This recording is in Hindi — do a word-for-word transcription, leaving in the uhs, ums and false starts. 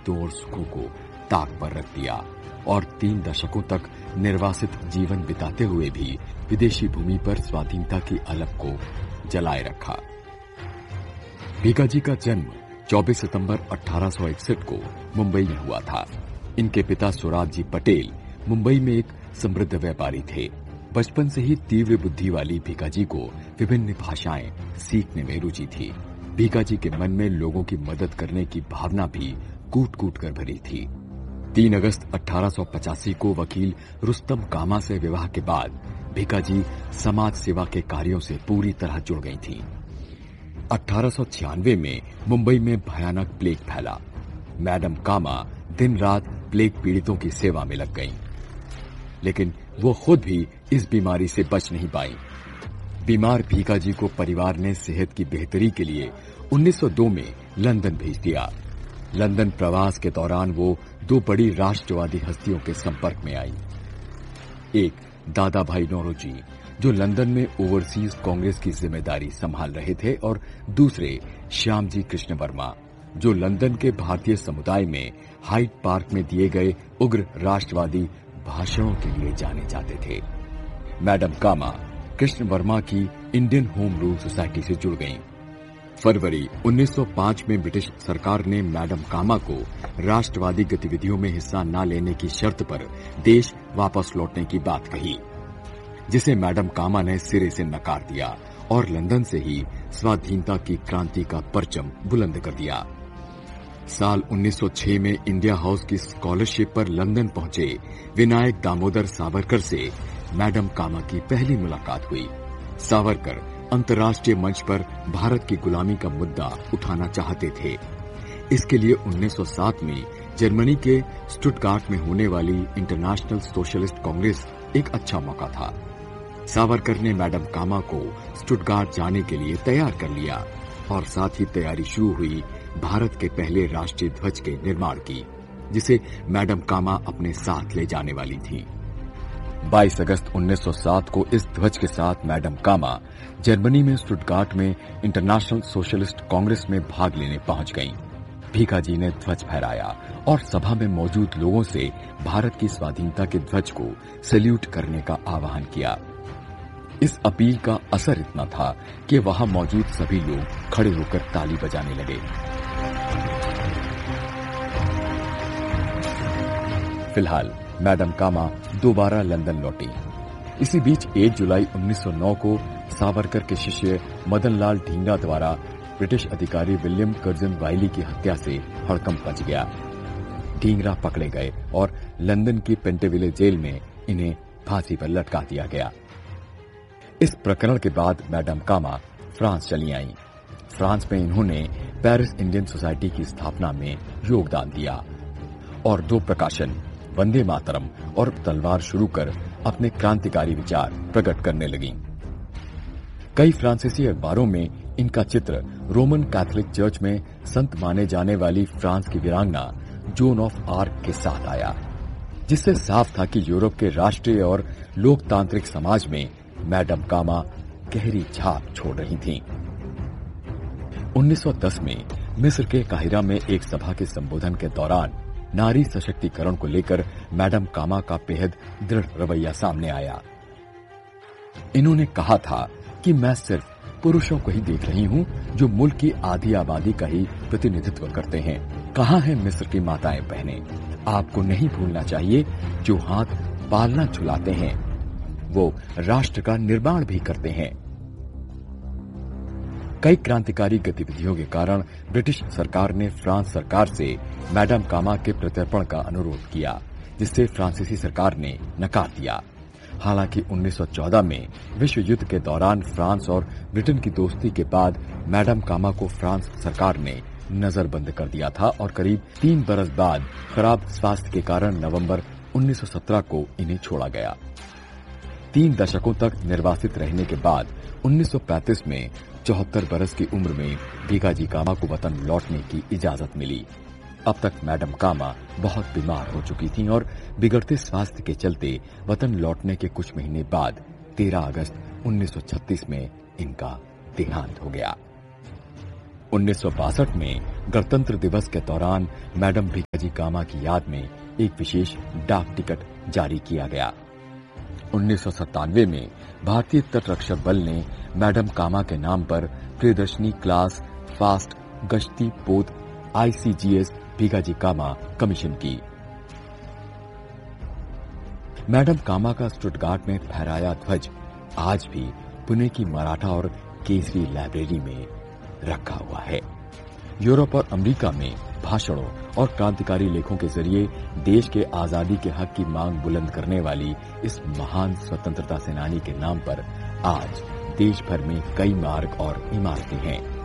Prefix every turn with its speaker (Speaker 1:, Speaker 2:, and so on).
Speaker 1: कष्टों और सुखों को ताक पर रख दिया और तीन दशकों तक निर्वासित जीवन बिताते हुए भी विदेशी भूमि पर स्वाधीनता की अलख को जलाए रखा। भीखाजी का जन्म चौबीस सितंबर अठारह सौ इकसठ को मुंबई में हुआ था। इनके पिता सुराज जी पटेल मुंबई में एक समृद्ध व्यापारी थे। बचपन से ही तीव्र बुद्धि वाली भीखाजी को विभिन्न भाषाएं सीखने में रुचि थी। भीखाजी के मन में लोगों की मदद करने की भावना भी कूट कूट कर भरी थी। तीन अगस्त अठारह सौ पचासी को वकील रुस्तम कामा से विवाह के बाद भीखाजी समाज सेवा के कार्यों से पूरी तरह जुड़ गई थी। अठारह सौ छियानवे में मुंबई में भयानक प्लेग फैला। मैडम कामा दिन रात प्लेग पीड़ितों की सेवा में लग गईं, लेकिन वो खुद भी इस बीमारी से बच नहीं पाई। बीमार भीखाजी को परिवार ने सेहत की बेहतरी के लिए उन्नीस सौ दो में लंदन भेज दिया। लंदन प्रवास के दौरान वो दो बड़ी राष्ट्रवादी हस्तियों के संपर्क में आई। एक दादा भाई नौरोजी, जो लंदन में ओवरसीज कांग्रेस की जिम्मेदारी संभाल रहे थे, और दूसरे श्यामजी कृष्ण वर्मा, जो लंदन के भारतीय समुदाय में हाइड पार्क में दिए गए उग्र राष्ट्रवादी भाषणों के लिए जाने जाते थे। मैडम कामा कृष्ण वर्मा की इंडियन होम रूल सोसाइटी से जुड़ गईं। फरवरी उन्नीस सौ पाँच में ब्रिटिश सरकार ने मैडम कामा को राष्ट्रवादी गतिविधियों में हिस्सा न लेने की शर्त पर देश वापस लौटने की बात कही, जिसे मैडम कामा ने सिरे से नकार दिया और लंदन से ही स्वाधीनता की क्रांति का परचम बुलंद कर दिया। साल उन्नीस सौ छह में इंडिया हाउस की स्कॉलरशिप पर लंदन पहुंचे विनायक दामोदर सावरकर से मैडम कामा की पहली मुलाकात हुई। सावरकर अंतर्राष्ट्रीय मंच पर भारत की गुलामी का मुद्दा उठाना चाहते थे। इसके लिए उन्नीस सौ सात में जर्मनी के स्टुटगार्ट में होने वाली इंटरनेशनल सोशलिस्ट कांग्रेस एक अच्छा मौका था। सावरकर ने मैडम कामा को स्टुटगार्ट जाने के लिए तैयार कर लिया और साथ ही तैयारी शुरू हुई भारत के पहले राष्ट्रीय ध्वज के निर्माण की, जिसे मैडम कामा अपने साथ ले जाने वाली थी। बाईस अगस्त उन्नीस सौ सात को इस ध्वज के साथ मैडम कामा जर्मनी में स्टुटगार्ट में इंटरनेशनल सोशलिस्ट कांग्रेस में भाग लेने पहुंच गईं। भीखाजी ने ध्वज फहराया और सभा में मौजूद लोगों से भारत की स्वाधीनता के ध्वज को सैल्यूट करने का आह्वान किया। इस अपील का असर इतना था कि वहां मौजूद सभी लोग खड़े होकर ताली बजाने लगे। फिलहाल मैडम कामा दोबारा लंदन लौटी। इसी बीच एक जुलाई उन्नीस सौ नौ को सावरकर के शिष्य मदनलाल ढींगरा द्वारा ब्रिटिश अधिकारी विलियम कर्जन वाइली की हत्या से हड़कंप मच गया। ढींगरा पकड़े गए और लंदन की पेंटेविले जेल में इन्हें फांसी पर लटका दिया गया। इस प्रकरण के बाद मैडम कामा फ्रांस चली आईं। फ्रांस में इन्होंने पेरिस इंडियन सोसाइटी की स्थापना में योगदान दिया और दो प्रकाशन, वंदे मातरम और तलवार शुरू कर अपने क्रांतिकारी विचार प्रकट करने लगीं। कई फ्रांसीसी अखबारों में इनका चित्र रोमन कैथोलिक चर्च में संत माने जाने वाली फ्रांस की वीरांगना जोन ऑफ आर्क के साथ आया, जिससे साफ था कि यूरोप के राष्ट्रीय और लोकतांत्रिक समाज में मैडम कामा गहरी छाप छोड़ रही थीं। उन्नीस सौ दस में मिस्र के काहिरा में एक सभा के संबोधन के दौरान नारी सशक्तिकरण को लेकर मैडम कामा का बेहद दृढ़ रवैया सामने आया। इन्होंने कहा था कि मैं सिर्फ पुरुषों को ही देख रही हूं जो मुल्क की आधी आबादी का ही प्रतिनिधित्व करते हैं। कहां हैं मिस्र की माताएं बहनें? आपको नहीं भूलना चाहिए जो हाथ पालना झुलाते हैं वो राष्ट्र का निर्माण भी करते हैं। कई क्रांतिकारी गतिविधियों के कारण ब्रिटिश सरकार ने फ्रांस सरकार से मैडम कामा के प्रत्यर्पण का अनुरोध किया, जिससे फ्रांसीसी सरकार ने नकार दिया। हालांकि उन्नीस सौ चौदह में विश्व युद्ध के दौरान फ्रांस और ब्रिटेन की दोस्ती के बाद मैडम कामा को फ्रांस सरकार ने नजरबंद कर दिया था और करीब तीन बरस बाद खराब स्वास्थ्य के कारण नवंबर उन्नीस सौ सत्रह को इन्हें छोड़ा गया। तीन दशकों तक निर्वासित रहने के बाद उन्नीस सौ पैंतीस में चौहत्तर बरस की उम्र में भीखाजी कामा को वतन लौटने की इजाजत मिली। अब तक मैडम कामा बहुत बीमार हो चुकी थीं और बिगड़ते स्वास्थ्य के चलते वतन लौटने के कुछ महीने बाद तेरह अगस्त उन्नीस सौ छत्तीस में इनका देहांत हो गया। उन्नीस सौ बासठ में गणतंत्र दिवस के दौरान मैडम भीकाजी कामा की याद में एक विशेष डाक टिकट जारी किया गया। उन्नीस सौ सत्तानवे में भारतीय तटरक्षक बल ने मैडम कामा के नाम पर प्रियदर्शनी क्लास फास्ट गश्ती पोत आईसीजीएस भीकाजी कामा कमीशन की। मैडम कामा का स्टुटगार्ट में फहराया ध्वज आज भी पुणे की मराठा और केसरी लाइब्रेरी में रखा हुआ है। यूरोप और अमेरिका में भाषणों और क्रांतिकारी लेखों के जरिए देश के आजादी के हक की मांग बुलंद करने वाली इस महान स्वतंत्रता सेनानी के नाम पर आज देश भर में कई मार्ग और इमारतें हैं।